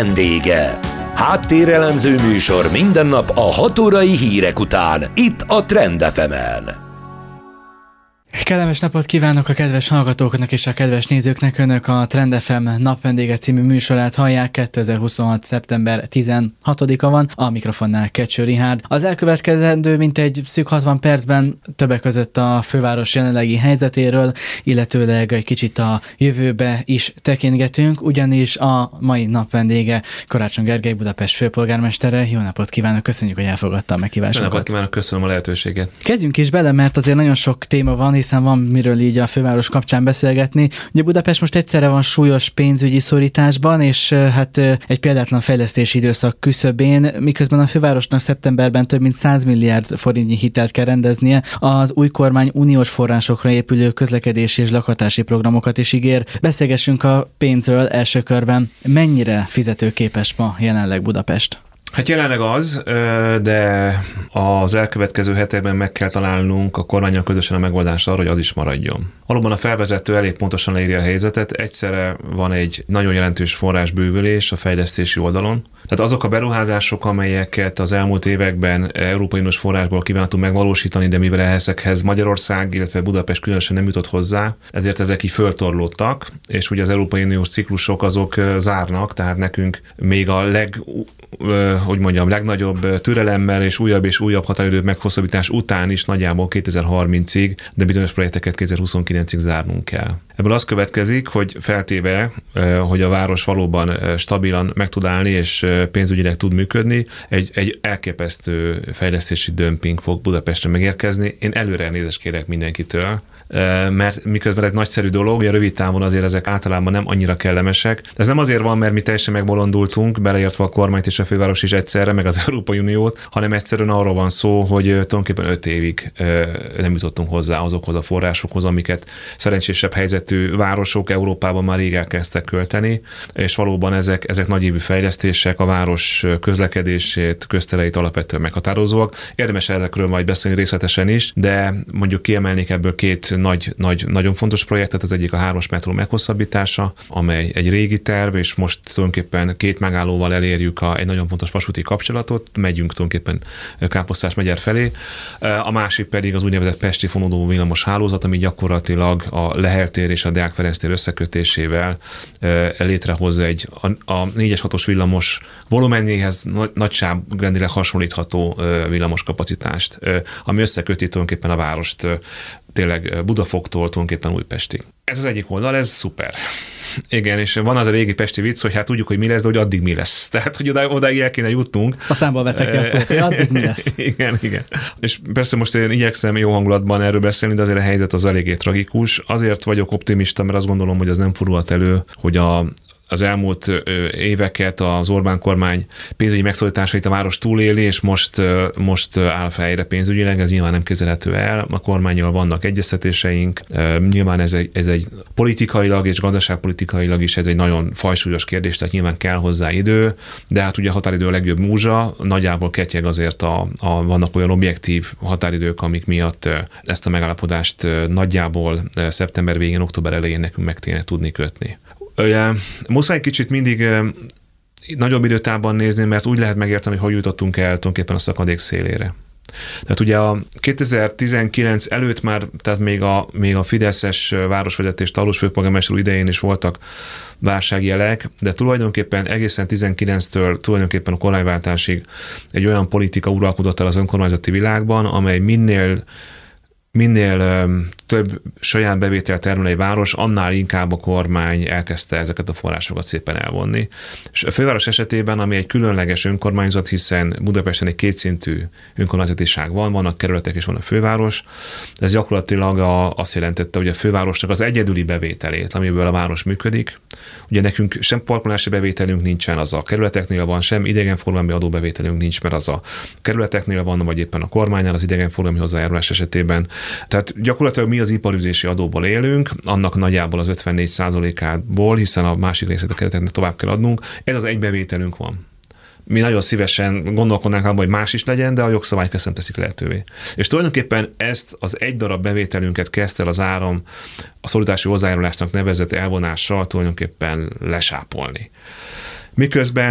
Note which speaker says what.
Speaker 1: vendége. Háttérelemző műsor minden nap a 6 órai hírek után, itt a Trend FM-en.
Speaker 2: Kellemes napot kívánok a kedves hallgatóknak és a kedves nézőknek! Önök a Trend FM Napvendége című műsorát hallják. 2026. szeptember 16-a van, a mikrofonnál Kecső Richárd. Az elkövetkezendő mintegy szűk 60 percben többek között a főváros jelenlegi helyzetéről, illetőleg egy kicsit a jövőbe is tekintgetünk, ugyanis a mai napvendége Karácsony Gergely, Budapest főpolgármestere. Jó napot kívánok, köszönjük, hogy elfogadta a meghívásunkat.
Speaker 3: Jó napot kívánok, köszönöm a lehetőséget.
Speaker 2: Kezdjünk is bele, mert azért nagyon sok téma van, hiszen van miről így a főváros kapcsán beszélgetni. Ugye Budapest most egyszerre van súlyos pénzügyi szorításban, és hát egy példátlan fejlesztési időszak küszöbén, miközben a fővárosnak szeptemberben több mint 100 milliárd forintnyi hitelt kell rendeznie, az új kormány uniós forrásokra épülő közlekedési és lakhatási programokat is ígér. Beszélgessünk a pénzről első körben. Mennyire fizetőképes ma jelenleg Budapest?
Speaker 3: Hát jelenleg az, de az elkövetkező hetekben meg kell találnunk a kormánnyal közösen a megoldást arra, hogy az is maradjon. Valóban a felvezető elég pontosan leírja a helyzetet, egyszerre van egy nagyon jelentős forrásbővülés a fejlesztési oldalon. Tehát azok a beruházások, amelyeket az elmúlt években Európai Uniós forrásból kívántunk megvalósítani, de mivel ezekhez Magyarország, illetve Budapest különösen nem jutott hozzá, ezért ezek így föltorlódtak, és ugye az Európai Uniós ciklusok azok zárnak, tehát nekünk még a legnagyobb türelemmel és újabb határidő meghosszabbítás után is nagyjából 2030-ig, de bizonyos projekteket 2029-ig zárnunk kell. Ebből az következik, hogy feltéve, hogy a város valóban stabilan meg tud állni és pénzügyileg tud működni, egy elképesztő fejlesztési dömping fog Budapestre megérkezni. Én előre elnézést kérek mindenkitől, mert miközben ez nagyszerű dolog, ugye rövid távon azért ezek általában nem annyira kellemesek. Ez nem azért van, mert mi teljesen megbolondultunk, beleértve a kormányt és a főváros is egyszerre, meg az Európai Uniót, hanem egyszerűen arról van szó, hogy tulajdonképpen 5 évig nem jutottunk hozzá azokhoz a forrásokhoz, amiket szerencsésebb helyzetű városok Európában már rég elkezdtek költeni, és valóban ezek nagyévű fejlesztések, a város közlekedését, köztereit alapvetően meghatározóak. Érdemes ezekről majd beszélni részletesen is, de mondjuk kiemelnék ebből két nagyon fontos projektet, az egyik a 3-as metró meghosszabbítása, amely egy régi terv, és most tulajdonképpen 2 megállóval elérjük egy nagyon fontos vasúti kapcsolatot, megyünk tulajdonképpen Káposztás megyer felé. A másik pedig az úgynevezett pesti fonódó villamos hálózat, ami gyakorlatilag a Lehel tér és a Deák Ferenc tér összekötésével létrehoz a 4-es 6-os villamos volumenéhez nagyságrendileg hasonlítható villamos kapacitást, ami összeköti tulajdonképpen a várost tényleg Budafoktól tulajdonképpen Újpestig. Ez az egyik oldal, ez szuper. Igen, és van az a régi pesti vicc, hogy hát tudjuk, hogy mi lesz, de hogy addig mi lesz. Tehát, hogy odáig el kéne jutnunk.
Speaker 2: A számból vettek ki a szót, hogy addig mi lesz.
Speaker 3: Igen. És persze most én igyekszem jó hangulatban erről beszélni, de azért a helyzet az eléggé tragikus. Azért vagyok optimista, mert azt gondolom, hogy az nem fordulhat elő, hogy az elmúlt éveket az Orbán kormány pénzügyi megszorításait a város túléli, és most áll fejre pénzügyileg, ez nyilván nem képzelhető el. A kormánnyal vannak egyeztetéseink, nyilván ez egy politikailag és gazdaságpolitikailag is ez egy nagyon fajsúlyos kérdés, tehát nyilván kell hozzá idő, de hát ugye a határidő a legjobb múzsa, nagyjából ketyeg azért vannak olyan objektív határidők, amik miatt ezt a megállapodást nagyjából szeptember végén, október elején nekünk meg kéne tudni kötni. Muszáj kicsit mindig nagyobb időtávban nézni, mert úgy lehet megérteni, hogy jutottunk el tulajdonképpen a szakadék szélére. Tehát ugye a 2019 előtt már, tehát még a fideszes városvezetés Talós főpolgármester idején is voltak válságjelek, de tulajdonképpen egészen 19-től tulajdonképpen a kormányváltásig egy olyan politika uralkodott el az önkormányzati világban, amely minél több saját bevételt termel egy város, annál inkább a kormány elkezdte ezeket a forrásokat szépen elvonni. És a főváros esetében, ami egy különleges önkormányzat, hiszen Budapesten egy kétszintű önkormányzatiság vannak kerületek és van a főváros, ez gyakorlatilag azt jelentette, hogy a fővárosnak az egyedüli bevételét, amiből a város működik. Ugye nekünk sem parkolási bevételünk nincsen, az a kerületeknél van, sem idegenforgalmi adóbevételünk nincs, mert az a kerületeknél van, vagy éppen a kormánynál az idegenforgalmi hozzájárulás esetében. Tehát gyakorlatilag mi az iparüzési adóból élünk, annak nagyjából az 54%-ából, hiszen a másik részét a kereteknek tovább kell adnunk. Ez az egy bevételünk van. Mi nagyon szívesen gondolkodnánk abban, hogy más is legyen, de a jogszabályok ezt nem teszik lehetővé. És tulajdonképpen ezt az egy darab bevételünket kezdte el az áram a szolidáritási hozzájárulásnak nevezett elvonással tulajdonképpen lesápolni. Miközben